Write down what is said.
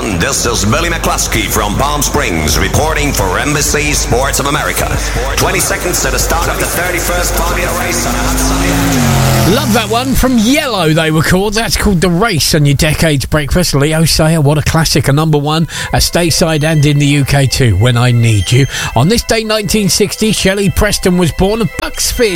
everyone. This is Billy McCluskey from Palm Springs reporting for NBC Sports of America. 20 seconds to the start of the 31st Formula race on a hot sunny afternoon. Love that one. From Yellow, they were called. That's called The Race on your Decades Breakfast. Leo Sayer, what a classic. A number one, a stateside and in the UK too, When I Need You. On this day, 1960, Shelley Preston was born of Bucksford.